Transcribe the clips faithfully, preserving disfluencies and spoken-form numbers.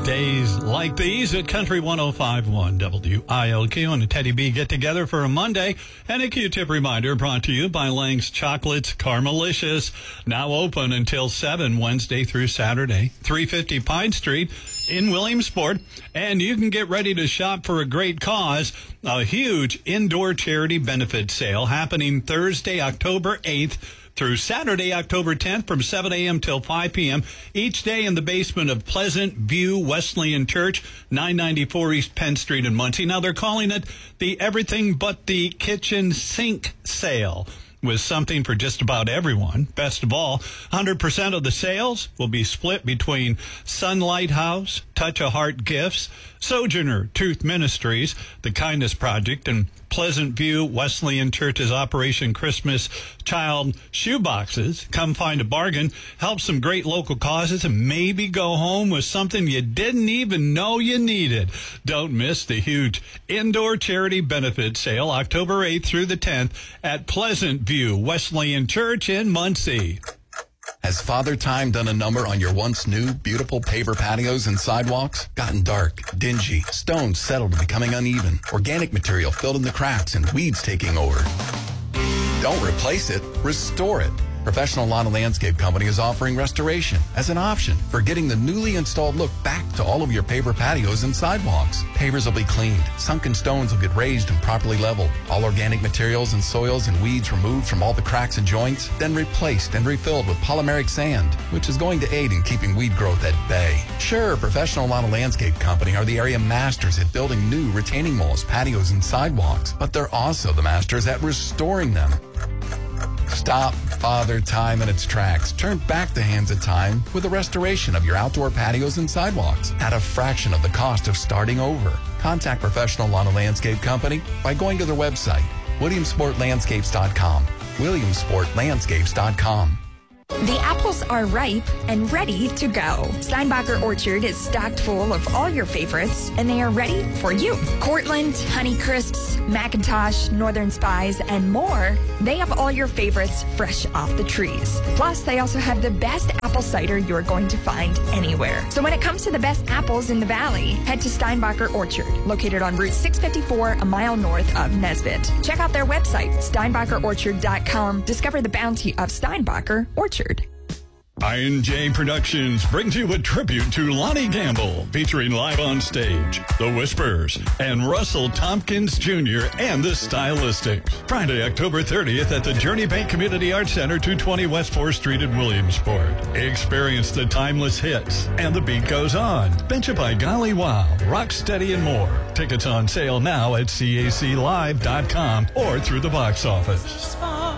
Days like these at Country one oh five point one W I L Q and the Teddy B get together for a Monday. And a Q-tip reminder brought to you by Lang's Chocolates Caramelicious. Now open until seven Wednesday through Saturday. three fifty Pine Street in Williamsport. And you can get ready to shop for a great cause. A huge indoor charity benefit sale happening Thursday, October eighth. Through Saturday, October tenth from seven a.m. till five p.m. each day in the basement of Pleasant View Wesleyan Church, nine ninety-four East Penn Street in Muncie. Now they're calling it the Everything But the Kitchen Sink Sale, with something for just about everyone. Best of all, one hundred percent of the sales will be split between Sunlight House, Touch a Heart Gifts, Sojourner Truth Ministries, The Kindness Project, and Pleasant View Wesleyan Church's Operation Christmas Child Shoeboxes. Come find a bargain, help some great local causes, and maybe go home with something you didn't even know you needed. Don't miss the huge indoor charity benefit sale October eighth through the tenth at Pleasant View Wesleyan Church in Muncie. Has Father Time done a number on your once new, beautiful paver patios and sidewalks? Gotten dark, dingy, stones settled and becoming uneven, organic material filled in the cracks, and weeds taking over? Don't replace it, restore it. Professional Lawn and Landscape Company is offering restoration as an option for getting the newly installed look back to all of your paver patios and sidewalks. Pavers will be cleaned, sunken stones will get raised and properly leveled, all organic materials and soils and weeds removed from all the cracks and joints, then replaced and refilled with polymeric sand, which is going to aid in keeping weed growth at bay. Sure, Professional Lawn and Landscape Company are the area masters at building new retaining walls, patios, and sidewalks, but they're also the masters at restoring them. Stop Father Time in its tracks. Turn back the hands of time with a restoration of your outdoor patios and sidewalks at a fraction of the cost of starting over. Contact Professional Lawn and Landscape Company by going to their website, williamsport landscapes dot com. williamsport landscapes dot com. The apples are ripe and ready to go. Steinbacher Orchard is stocked full of all your favorites, and they are ready for you. Cortland, Honeycrisps, McIntosh, Northern Spies, and more. They have all your favorites fresh off the trees. Plus, they also have the best apple cider you're going to find anywhere. So when it comes to the best apples in the valley, head to Steinbacher Orchard, located on Route six fifty-four, a mile north of Nesbitt. Check out their website, steinbacher orchard dot com. Discover the bounty of Steinbacher Orchard. I and J Productions brings you a tribute to Lonnie Gamble, featuring live on stage, The Whispers, and Russell Tompkins Junior and the Stylistics. Friday, October thirtieth at the Journey Bank Community Arts Center, two twenty West fourth Street in Williamsport. Experience the timeless hits, and the beat goes on. Bench It by Golly Wow, Rocksteady, and more. Tickets on sale now at C A C live dot com or through the box office.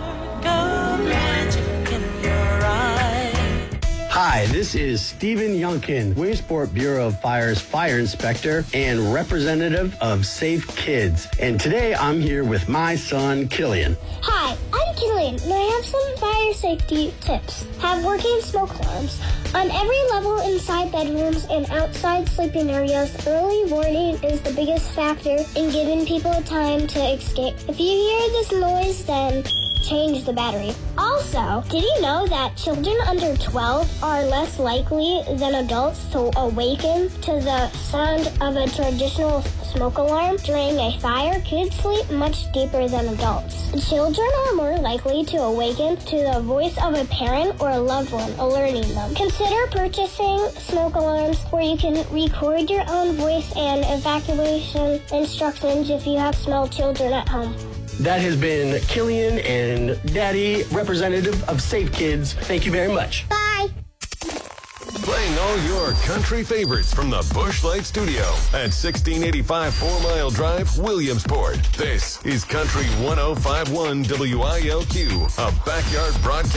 Hi, this is Stephen Youngkin, Williamsport Bureau of Fire's fire inspector and representative of Safe Kids. And today I'm here with my son, Killian. Hi, I'm Killian, and I have some fire safety tips. Have working smoke alarms. On every level inside bedrooms and outside sleeping areas, early warning is the biggest factor in giving people time to escape. If you hear this noise, then change the battery. Also, did you know that children under twelve are less likely than adults to awaken to the sound of a traditional smoke alarm during a fire? Kids sleep much deeper than adults. Children are more likely to awaken to the voice of a parent or a loved one alerting them. Consider purchasing smoke alarms where you can record your own voice and evacuation instructions if you have small children at home. That has been Killian and Daddy, representative of Safe Kids. Thank you very much. Bye. Playing all your country favorites from the Busch Light Studio at sixteen eighty-five Four Mile Drive, Williamsport. This is Country one oh five point one W I L Q, a backyard broadcast.